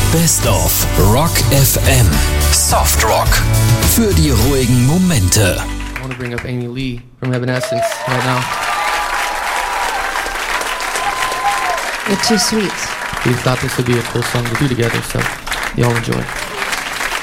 Best of Rock FM. Soft Rock. Für die ruhigen Momente. I want to bring up Amy Lee from Evanescence right now. You're too sweet. We thought this would be a cool song to do together, so y'all enjoy.